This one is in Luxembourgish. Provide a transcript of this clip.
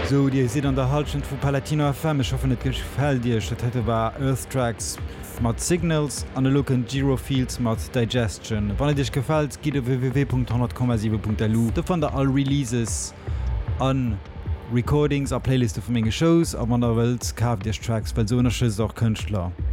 So, Dir seht an der Halschen vu Palatino FM, ich hoffe net gefällt Dir. Dat hätte war Earth Tracks mat Signals an de Look Giro Fields mat Digestion. Wann Dich gefällt, gi www.100,7.lu. Da fan der all Releases an Recordings a Playliste vu menge Shows, a man der Welt kaf Dir Tracks, weil so auch Künstler.